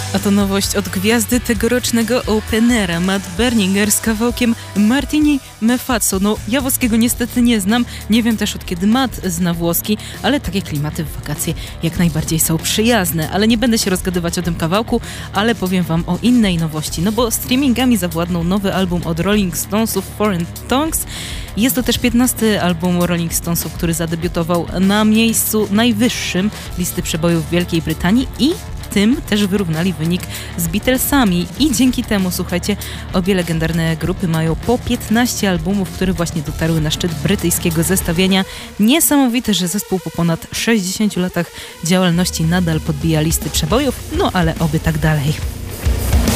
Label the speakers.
Speaker 1: A to nowość od gwiazdy tegorocznego Openera, Matt Berninger z kawałkiem Martini Me Faccio. No, ja włoskiego niestety nie znam, nie wiem też od kiedy Matt zna włoski, ale takie klimaty w wakacje jak najbardziej są przyjazne. Ale nie będę się rozgadywać o tym kawałku, ale powiem wam o innej nowości, no bo streamingami zawładnął nowy album od Rolling Stonesów, Foreign Tongues. Jest to też 15. album Rolling Stonesów, który zadebiutował na miejscu najwyższym listy przebojów w Wielkiej Brytanii i tym też wyrównali wynik z Beatlesami i dzięki temu, słuchajcie, obie legendarne grupy mają po 15 albumów, które właśnie dotarły na szczyt brytyjskiego zestawienia. Niesamowite, że zespół po ponad 60 latach działalności nadal podbija listy przebojów, no ale oby tak dalej.